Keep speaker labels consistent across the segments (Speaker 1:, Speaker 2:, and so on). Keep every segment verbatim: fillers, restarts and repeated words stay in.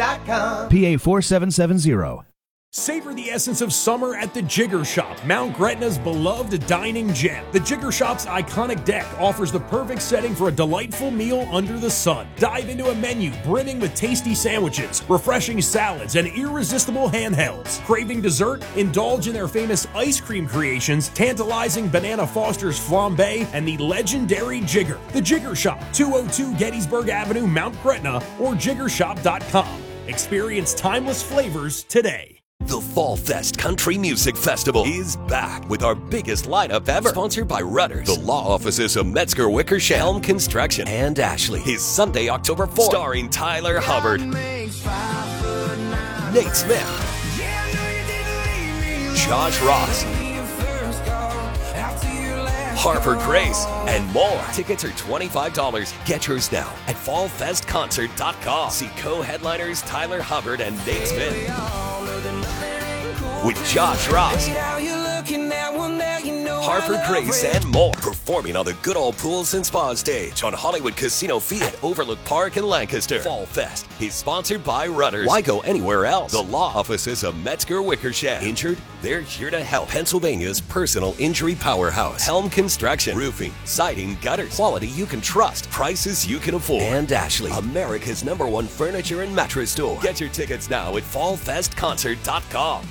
Speaker 1: dot com.
Speaker 2: P A four seven seven zero.
Speaker 3: Savor the essence of summer at the Jigger Shop, Mount Gretna's beloved dining gem. The Jigger Shop's iconic deck offers the perfect setting for a delightful meal under the sun. Dive into a menu brimming with tasty sandwiches, refreshing salads, and irresistible handhelds. Craving dessert? Indulge in their famous ice cream creations, tantalizing Banana Foster's flambe, and the legendary Jigger. The Jigger Shop, two oh two Gettysburg Avenue, Mount Gretna, or jigger shop dot com. Experience timeless flavors today.
Speaker 4: The Fall Fest Country Music Festival is back with our biggest lineup ever. Sponsored by Rudders, the law offices of Metzger Wickersham, Helm Construction, and Ashley. Is Sunday, October fourth. Starring Tyler Hubbard, Nate Smith, Josh Ross, Harper Grace, and more. Tickets are twenty-five dollars. Get yours now at fall fest concert dot com. See co-headliners Tyler Hubbard and Nate Smith with Josh Ross, Harper Grace, and more. Performing on the Good Old Pools and Spa stage on Hollywood Casino Field at Overlook Park in Lancaster. Fall Fest is sponsored by Rudders. Why go anywhere else? The law offices of Metzger Wickersham. Injured? They're here to help. Pennsylvania's personal injury powerhouse. Helm Construction. Roofing, siding, gutters. Quality you can trust. Prices you can afford. And Ashley, America's number one furniture and mattress store. Get your tickets now at fall fest concert dot com.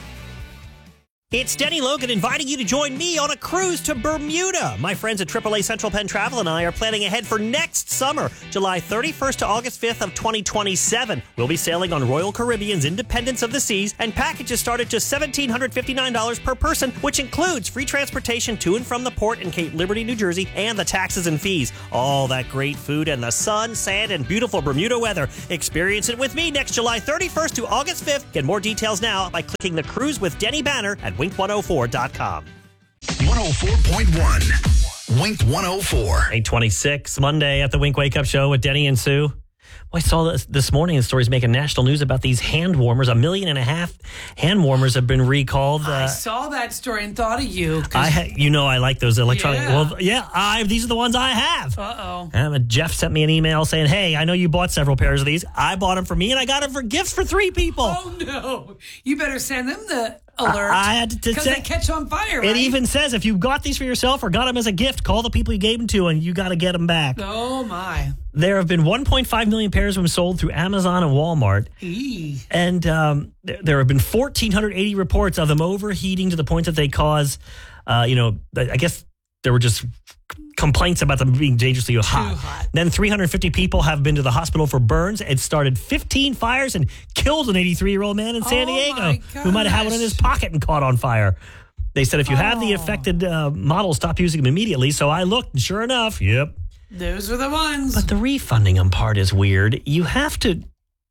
Speaker 5: It's Denny Logan inviting you to join me on a cruise to Bermuda. My friends at triple A Central Penn Travel and I are planning ahead for next summer, July thirty-first to August fifth of twenty twenty-seven. We'll be sailing on Royal Caribbean's Independence of the Seas, and packages start at just one thousand seven hundred fifty-nine dollars per person, which includes free transportation to and from the port in Cape Liberty, New Jersey, and the taxes and fees. All that great food and the sun, sand, and beautiful Bermuda weather. Experience it with me next July thirty-first to August fifth. Get more details now by clicking the Cruise with Denny banner at wink one oh four dot com.
Speaker 6: one oh four point one, Wink one oh four.
Speaker 5: eight twenty-six, Monday at the Wink Wake Up Show with Denny and Sue. Well, I saw this this morning, the story's making national news about these hand warmers. A million and a half hand warmers have been recalled. Uh,
Speaker 7: I saw that story and thought of you.
Speaker 5: I ha- You know I like those electronic.
Speaker 7: Yeah.
Speaker 5: Well, yeah, I, these are the ones I have.
Speaker 7: Uh-oh.
Speaker 5: Um, Jeff sent me an email saying, hey, I know you bought several pairs of these. I bought them for me, and I got them for gifts for three people.
Speaker 7: Oh, no. You better send them the alert.
Speaker 5: I, I had to
Speaker 7: Because
Speaker 5: say,
Speaker 7: they catch on fire, right?
Speaker 5: It even says if you got these for yourself or got them as a gift, call the people you gave them to, and you got to get them back.
Speaker 7: Oh, my.
Speaker 5: There have been one point five million pairs of them sold through Amazon and Walmart.
Speaker 7: Eee.
Speaker 5: And um, there, there have been one thousand four hundred eighty reports of them overheating to the point that they cause, uh, you know, I guess there were just complaints about them being dangerously hot.
Speaker 7: hot.
Speaker 5: Then three hundred fifty people have been to the hospital for burns. It started fifteen fires and killed an eighty-three-year-old man in San
Speaker 7: Oh,
Speaker 5: Diego
Speaker 7: my
Speaker 5: who might have had one in his pocket and caught on fire. They said if you have the
Speaker 7: Oh.
Speaker 5: affected uh, model, stop using them immediately. So I looked, and sure enough, yep.
Speaker 7: Those were the ones.
Speaker 5: But the refunding them part is weird. You have to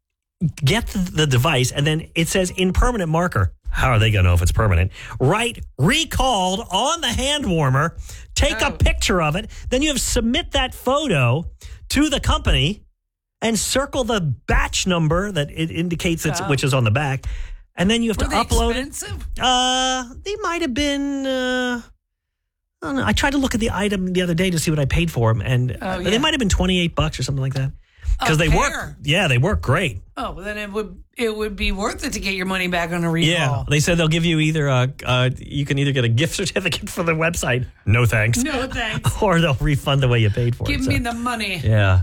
Speaker 5: get the, the device, and then it says in permanent marker. How are they going to know if it's permanent? Write recalled on the hand warmer. Take
Speaker 7: Oh.
Speaker 5: a picture of it. Then you have to submit that photo to the company and circle the batch number that it indicates it's,
Speaker 7: Oh.
Speaker 5: which is on the back. And then you have
Speaker 7: were
Speaker 5: to
Speaker 7: they
Speaker 5: upload
Speaker 7: expensive?
Speaker 5: it. Uh, they might have been. Uh, I don't know. I tried to look at the item the other day to see what I paid for them, and
Speaker 7: Oh,
Speaker 5: they
Speaker 7: yeah.
Speaker 5: might have been twenty-eight bucks or something like that. Because
Speaker 7: A
Speaker 5: they
Speaker 7: pair?
Speaker 5: work. Yeah, they work great.
Speaker 7: Oh, well, then it would it would be worth it to get your money back on a recall.
Speaker 5: Yeah, they said they'll give you either a, uh, you can either get a gift certificate for the website, no thanks,
Speaker 7: No thanks.
Speaker 5: or they'll refund the way you paid for
Speaker 7: Give
Speaker 5: it.
Speaker 7: me
Speaker 5: so.
Speaker 7: the money.
Speaker 5: Yeah.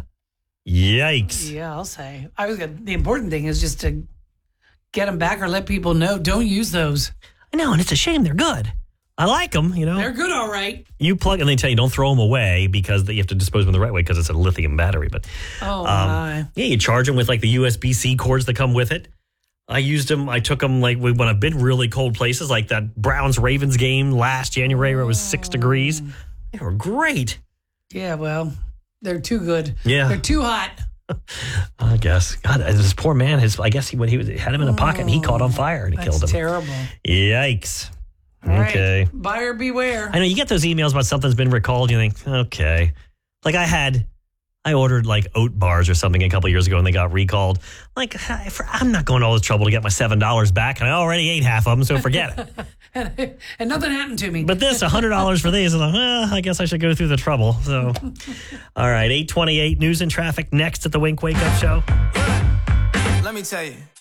Speaker 5: Yikes.
Speaker 7: Yeah, I'll say. I was gonna, the important thing is just to get them back or let people know. Don't use those.
Speaker 5: I know, and it's a shame. They're good. I like them, you know.
Speaker 7: They're good, all right.
Speaker 5: You plug and they tell you don't throw them away because you have to dispose of them the right way because it's a lithium battery. But
Speaker 7: Oh,
Speaker 5: um,
Speaker 7: my.
Speaker 5: yeah, you charge them with like the U S B C cords that come with it. I used them. I took them like when I've been really cold places, like that Browns Ravens game last January where it was six degrees. They were great.
Speaker 7: Yeah, well, they're too good.
Speaker 5: Yeah.
Speaker 7: They're too hot.
Speaker 5: I guess. God, this poor man. His I guess he when he was had him in a pocket and he caught on fire and it
Speaker 7: That's
Speaker 5: killed him.
Speaker 7: terrible.
Speaker 5: Yikes.
Speaker 7: All right.
Speaker 5: Okay.
Speaker 7: Buyer beware.
Speaker 5: I know you get those emails about something's been recalled. You think, okay. Like I had, I ordered like oat bars or something a couple years ago and they got recalled. Like, I'm not going to all this trouble to get my seven dollars back. And I already ate half of them, so forget it.
Speaker 7: and, and nothing happened to me.
Speaker 5: But this, one hundred dollars for these, I'm like, well, I guess I should go through the trouble. So, all right, eight twenty-eight, news and traffic next at the Wink Wake Up Show.
Speaker 1: me tell you.